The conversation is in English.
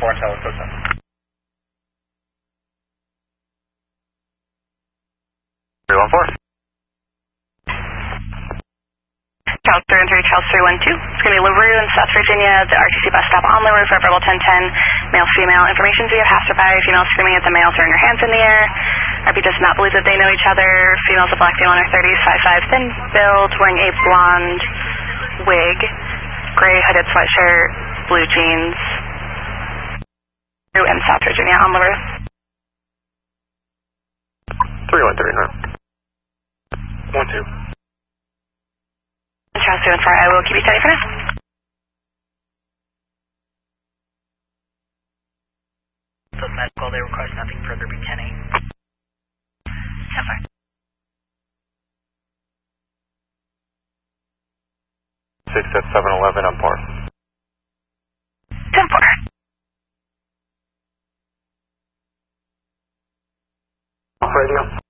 4 Intel Costa. Charles 313, Charles 312. It's going to be LaRue in South Virginia, the RTC bus stop on LaRue for verbal 1010. Male, female. Information via passerby. Female screaming at the male, throwing her hands in the air. RP does not believe that they know each other. Female's a black female in her 30s, 5'5", thin build, wearing a blonde wig, gray hooded sweatshirt, blue jeans. In South Virginia on LaRue. 313, 12. Charles 214, I will keep you steady for now. So medical, they request nothing further, be 10-8. Yes, sir. 6 at 711 on par. 10-4. Radio.